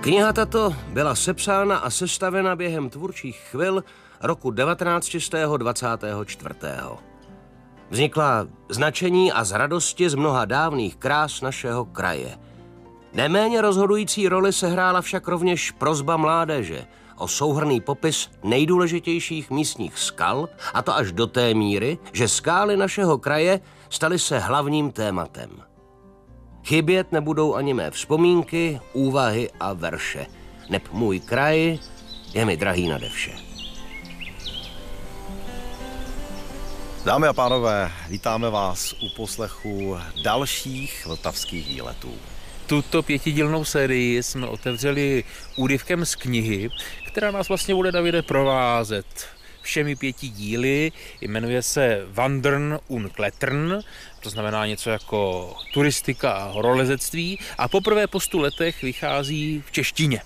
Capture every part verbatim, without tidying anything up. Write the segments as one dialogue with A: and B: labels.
A: Kniha tato byla sepsána a sestavena během tvůrčích chvil roku devatenáct set dvacet čtyři. Vznikla značení a z radosti z mnoha dávných krás našeho kraje. Neméně rozhodující roli sehrála však rovněž prosba mládeže o souhrnný popis nejdůležitějších místních skal, a to až do té míry, že skály našeho kraje staly se hlavním tématem. Chybět nebudou ani mé vzpomínky, úvahy a verše. Neb můj kraj je mi drahý nade vše.
B: Dámy a pánové, vítáme vás u poslechu dalších vltavských výletů.
C: Tuto pětidílnou sérii jsme otevřeli úryvkem z knihy, která nás vlastně bude, Davide, provázet všemi pěti díly. Jmenuje se Wandern und Klettern, to znamená něco jako turistika a horolezectví, a poprvé po stu letech vychází v češtině.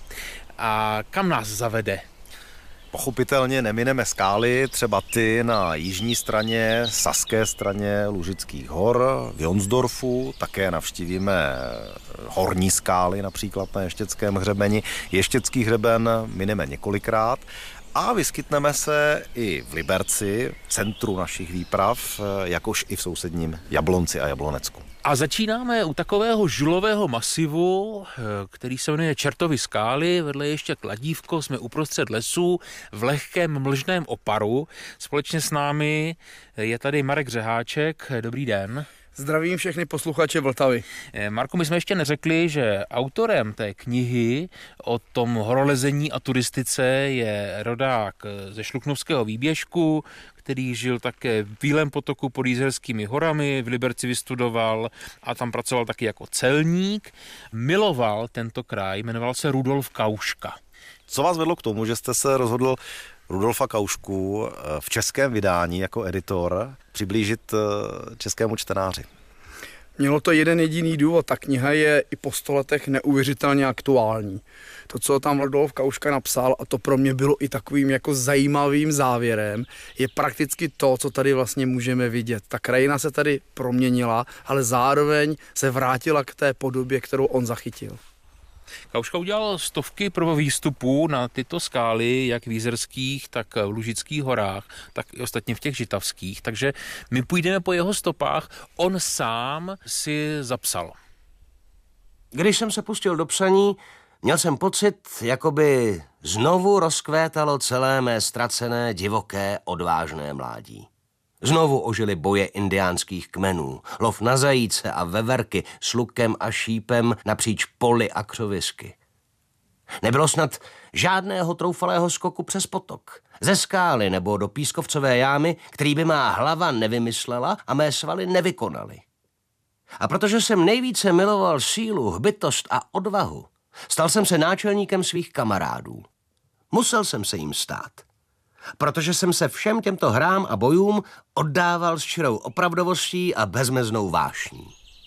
C: A kam nás zavede?
B: Pochopitelně nemineme skály, třeba ty na jižní straně, saské straně Lužických hor, v Jonsdorfu, také navštívíme horní skály, například na Ještědském hřebeni. Ještědský hřeben mineme několikrát a vyskytneme se i v Liberci, v centru našich výprav, jakož i v sousedním Jablonci a Jablonecku.
C: A začínáme u takového žulového masivu, který se jmenuje Čertovy skály, vedle ještě kladívko, jsme uprostřed lesů v lehkém mlžném oparu. Společně s námi je tady Marek Řeháček. Dobrý den.
D: Zdravím všechny posluchače Vltavy.
C: Marku, my jsme ještě neřekli, že autorem té knihy o tom horolezení a turistice je rodák ze Šluknovského výběžku, který žil také v Bílém potoku pod Jízerskými horami, v Liberci vystudoval a tam pracoval taky jako celník. Miloval tento kraj, jmenoval se Rudolf Kauška.
B: Co vás vedlo k tomu, že jste se rozhodl Rudolfa Kaušku v českém vydání jako editor přiblížit českému čtenáři?
D: Mělo to jeden jediný důvod, ta kniha je i po sto letech neuvěřitelně aktuální. To, co tam Rudolf Kauška napsal, a to pro mě bylo i takovým jako zajímavým závěrem, je prakticky to, co tady vlastně můžeme vidět. Ta krajina se tady proměnila, ale zároveň se vrátila k té podobě, kterou on zachytil.
C: Kauška udělal stovky prvovýstupů na tyto skály, jak v Jízerských, tak v Lužických horách, tak i ostatně v těch žitavských, takže my půjdeme po jeho stopách, on sám si zapsal.
A: Když jsem se pustil do psaní, měl jsem pocit, jako by znovu rozkvétalo celé mé ztracené, divoké, odvážné mládí. Znovu ožily boje indiánských kmenů, lov na zajíce a veverky s lukem a šípem napříč poli a křovisky. Nebylo snad žádného troufalého skoku přes potok, ze skály nebo do pískovcové jámy, který by má hlava nevymyslela a mé svaly nevykonaly. A protože jsem nejvíce miloval sílu, hbitost a odvahu, stal jsem se náčelníkem svých kamarádů. Musel jsem se jim stát. Protože jsem se všem těmto hrám a bojům oddával s čirou opravdovostí a bezmeznou vášní.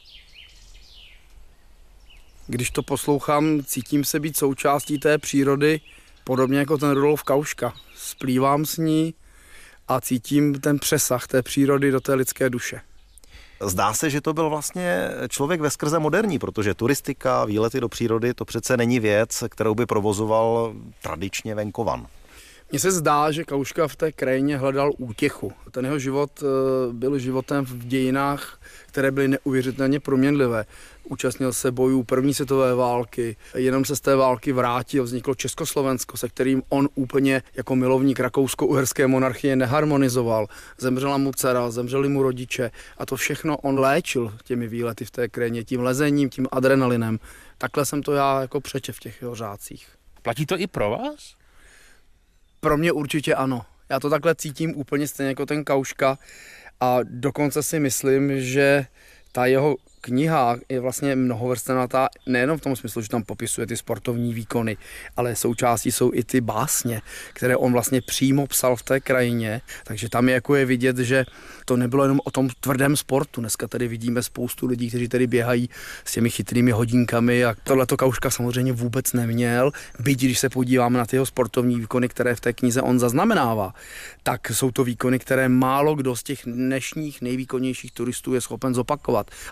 D: Když to poslouchám, cítím se být součástí té přírody, podobně jako ten Rudolf Kauška. Splývám s ní a cítím ten přesah té přírody do té lidské duše.
B: Zdá se, že to byl vlastně člověk veskrze moderní, protože turistika, výlety do přírody, to přece není věc, kterou by provozoval tradičně venkovan.
D: Mně se zdá, že Kauška v té krajině hledal útěchu. Ten jeho život byl životem v dějinách, které byly neuvěřitelně proměnlivé. Účastnil se bojů první světové války, jenom se z té války vrátil, vzniklo Československo, se kterým on úplně jako milovník rakousko-uherské monarchie neharmonizoval. Zemřela mu dcera, zemřeli mu rodiče a to všechno on léčil těmi výlety v té krajině, tím lezením, tím adrenalinem. Takhle jsem to já jako přečetl v těch jeho řádcích.
C: Platí to i pro vás?
D: Pro mě určitě ano. Já to takhle cítím úplně stejně jako ten Kauška a dokonce si myslím, že ta jeho kniha je vlastně mnohovrstevnatá nejenom v tom smyslu, že tam popisuje ty sportovní výkony, ale součástí jsou i ty básně, které on vlastně přímo psal v té krajině, takže tam je jako je vidět, že to nebylo jenom o tom tvrdém sportu. Dneska tady vidíme spoustu lidí, kteří tady běhají s těmi chytrými hodinkami a tohleto Kauška samozřejmě vůbec neměl. Byť když se podíváme na ty jeho sportovní výkony, které v té knize on zaznamenává, tak jsou to výkony, které málo kdo z těch dnešních nejvýkonnějších turistů je schopen zopakovat. A to navzdory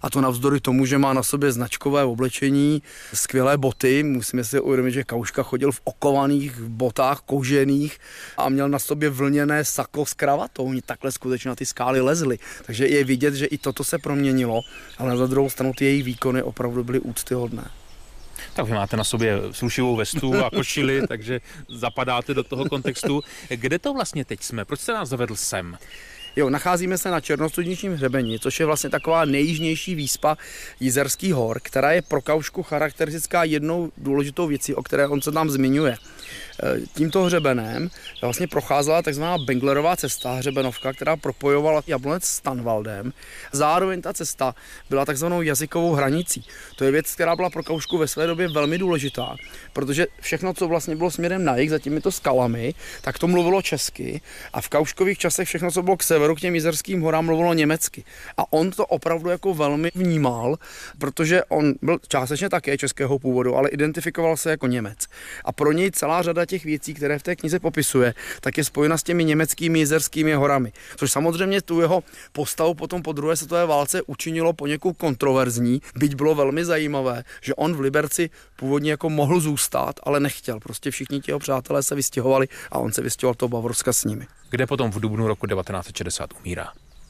D: navzdory tomu, že má na sobě značkové oblečení, skvělé boty. Musíme si uvědomit, že Kauška chodil v okovaných botách kožených a měl na sobě vlněné sako s kravatou. Oni takhle skutečně na ty skály lezli. Takže je vidět, že i toto se proměnilo, ale na druhou stranu ty její výkony opravdu byly úctyhodné.
C: Tak vy máte na sobě slušivou vestu a košili, takže zapadáte do toho kontextu. Kde to vlastně teď jsme? Proč jste nás zavedl sem?
D: Jo, nacházíme se na Černostudničním hřebeni, což je vlastně taková nejjižnější výspa Jizerských hor, která je pro Kaušku charakteristická jednou důležitou věcí, o které on se tam zmiňuje. Tímto hřebenem vlastně procházela takzvaná Benglerová cesta, hřebenovka, která propojovala Jablonec s Tanvaldem. Zároveň ta cesta byla takzvanou jazykovou hranicí. To je věc, která byla pro Kaušku ve své době velmi důležitá, protože všechno, co vlastně bylo směrem na jih za těmito skalami, tak to mluvilo česky a v Kauškových časech všechno, co bylo k severu, k těm Jizerským horám, mluvilo německy. A on to opravdu jako velmi vnímal, protože on byl částečně také českého původu, ale identifikoval se jako Němec. A pro něj celá řada těch věcí, které v té knize popisuje, tak je spojena s těmi německými jizerskými horami. Což samozřejmě tu jeho postavu potom po druhé světové válce učinilo poněkud kontroverzní, byť bylo velmi zajímavé, že on v Liberci původně jako mohl zůstat, ale nechtěl. Prostě všichni jeho přátelé se vystěhovali a on se vystěhoval do Bavorska s nimi.
C: Kde potom v dubnu roku devatenáct set šedesát umírá.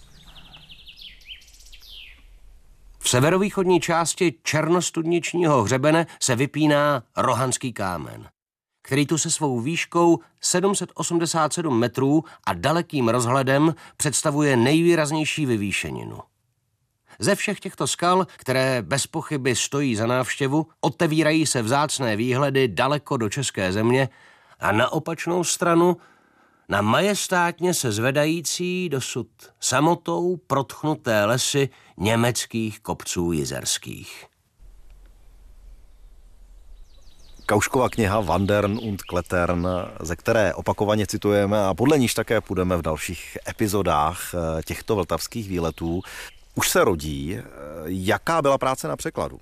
A: V severovýchodní části Černostudničního hřebene se vypíná Rohanský kámen, který tu se svou výškou sedm set osmdesát sedm metrů a dalekým rozhledem představuje nejvýraznější vyvýšeninu. Ze všech těchto skal, které bez pochyby stojí za návštěvu, otevírají se vzácné výhledy daleko do české země a na opačnou stranu na majestátně se zvedající dosud samotou protchnuté lesy německých kopců jizerských.
B: Kauškova kniha Wandern und Klettern, ze které opakovaně citujeme a podle níž také půjdeme v dalších epizodách těchto vltavských výletů, už se rodí. Jaká byla práce na překladu?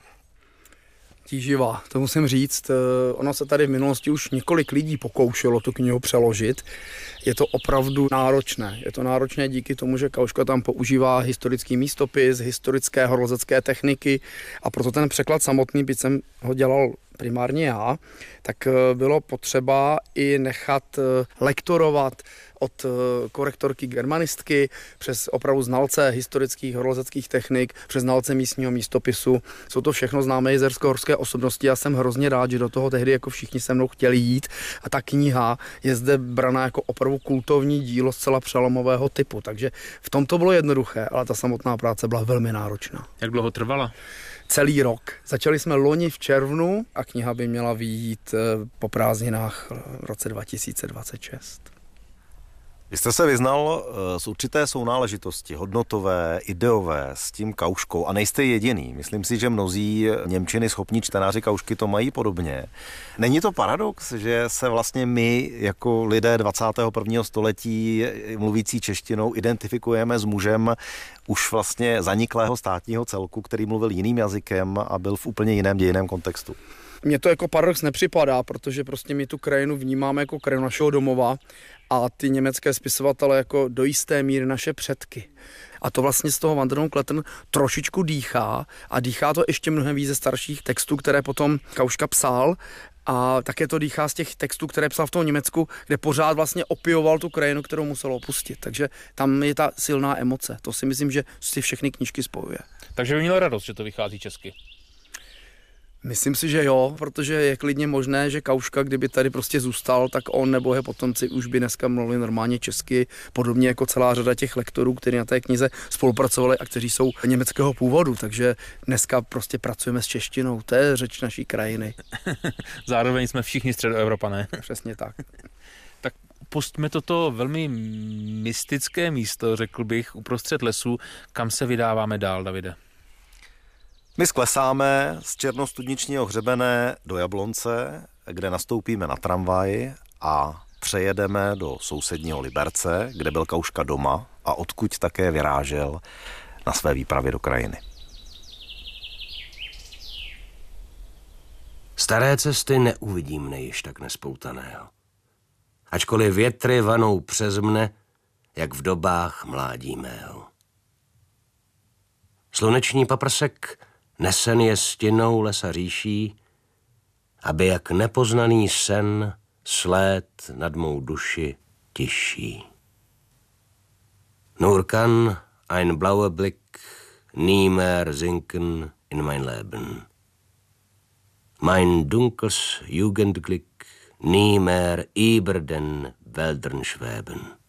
D: Tíživá, to musím říct. Ono se tady v minulosti už několik lidí pokoušelo tu knihu přeložit. Je to opravdu náročné. Je to náročné díky tomu, že Kauška tam používá historický místopis, historické horolezecké techniky a proto ten překlad samotný, byť jsem ho dělal primárně já, tak bylo potřeba i nechat lektorovat od korektorky germanistky přes opravdu znalce historických horolezeckých technik, přes znalce místního místopisu. Jsou to všechno známé jizersko-horské osobnosti. Já jsem hrozně rád, že do toho tehdy jako všichni se mnou chtěli jít a ta kniha je zde braná jako opravdu kultovní dílo zcela přelomového typu. Takže v tom to bylo jednoduché, ale ta samotná práce byla velmi náročná.
C: Jak dlouho trvala?
D: Celý rok. Začali jsme loni v červnu a kniha by měla vyjít po prázdninách v roce dva tisíce dvacet šest.
B: Vy jste se vyznal z určité sounáležitosti, hodnotové, ideové s tím Kauškou a nejste jediný. Myslím si, že mnozí němčiny schopní čtenáři Kaušky to mají podobně. Není to paradox, že se vlastně my jako lidé dvacátého prvního století mluvící češtinou identifikujeme s mužem už vlastně zaniklého státního celku, který mluvil jiným jazykem a byl v úplně jiném dějinném kontextu?
D: Mně to jako paradox nepřipadá, protože prostě my tu krajinu vnímáme jako krajinu našeho domova a ty německé spisovatele jako do jisté míry naše předky. A to vlastně z toho Wandern und Klettern trošičku dýchá a dýchá to ještě mnohem více starších textů, které potom Kauška psal. A také to dýchá z těch textů, které psal v tom Německu, kde pořád vlastně opioval tu krajinu, kterou musel opustit. Takže tam je ta silná emoce. To si myslím, že si všechny knížky spojuje.
C: Takže by měl radost, že to vychází česky.
D: Myslím si, že jo, protože je klidně možné, že Kauška, kdyby tady prostě zůstal, tak on nebo jeho potomci už by dneska mluvili normálně česky, podobně jako celá řada těch lektorů, kteří na té knize spolupracovali a kteří jsou německého původu, takže dneska prostě pracujeme s češtinou, to je řeč naší krajiny.
C: Zároveň jsme všichni středoevropané.
D: Přesně tak.
C: Tak pustíme toto velmi mystické místo, řekl bych, uprostřed lesu, kam se vydáváme dál, Davide.
B: My sklesáme z Černostudničního hřebene do Jablonce, kde nastoupíme na tramvaj a přejedeme do sousedního Liberce, kde byl Kauška doma a odkud také vyrážel na své výpravě do krajiny.
A: Staré cesty neuvidím mne již tak nespoutaného. Ačkoliv větry vanou přes mne, jak v dobách mládí mého. Sluneční paprsek nesen je stěnou lesa říší, aby jak nepoznaný sen slét nad mou duši tiší. Nur kann ein blauer Blick nie mehr sinken in mein Leben. Mein dunkles Jugendglück nie mehr über den Wäldern schweben.